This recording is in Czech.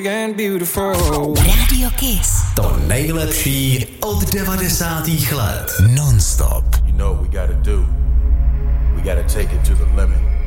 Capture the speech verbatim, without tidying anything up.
Radio Kiss. To nejlepší od devadesátých let. Non-stop. You know what we gotta do. We gotta take it to the limit.